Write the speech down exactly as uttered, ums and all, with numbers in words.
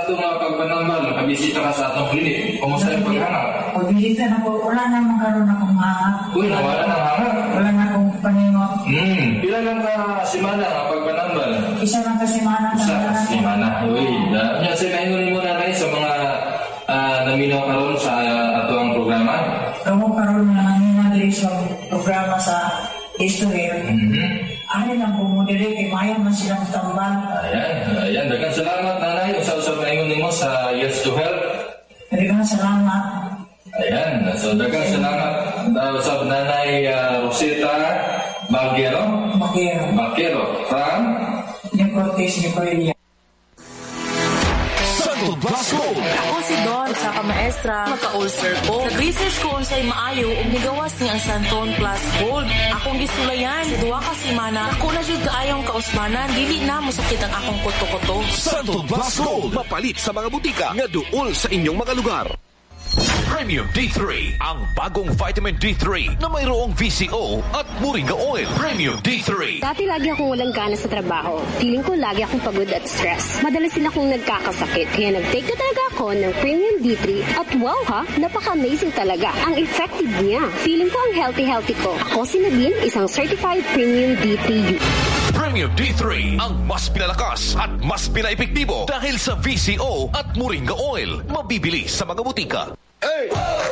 atong uh, pagpanambal, nakabisita ka sa atong klinik. Kumusta yung paghanap? Pagbisita na po, wala na magkaroon akong hangap. Uy, nawala ng hangap. Wala na akong paningot. Hmm, pila lang ka simana ang pagpanambal? Isa lang kasi mana. Isa ka simana. Uy, dahil sa kaingunin mo na sa mga uh, naminaw karon sa uh, atong programa? Kamu karoon na namin sa programa sa history. Mm-hmm. Ano lang po mo dili, kay mayan man silang tambal. Ayan, ayan. Daghang salamat, nanay. Usap-usap kaingunin mo sa Yes to Health. Daghang salamat. Ayan, so daghang salamat. Usap nanay uh, Rosita Baguero. Baguero. Baguero. From? New Cortez, New Corelia. Ako si Don, sa kamaestra, magka-ulcer ko. Nag-research ko unsay maayo ug nigawas ni ang Santon Plus Gold. Akong gisulayan, duwa ka semana. Ako na jud kaayong kausmanan, dili na mosakit ang akong kuto-kuto. Santon Plus Gold, mapalit sa mga butika nga duol sa inyong mga lugar. Premium D three, ang bagong vitamin D three na mayroong V C O at Moringa Oil. Premium D three. Dati lagi akong walang gana sa trabaho. Feeling ko lagi akong pagod at stress. Madalas din akong nagkakasakit. Kaya nag-take na talaga ako ng Premium D three. At wow ha, napaka-amazing talaga. Ang effective niya. Feeling ko ang healthy-healthy ko. Ako si Nadine, isang certified Premium D three. Premium D three, ang mas pinalakas at mas pinaepektibo dahil sa V C O at Moringa Oil. Mabibili sa mga butika. Hey!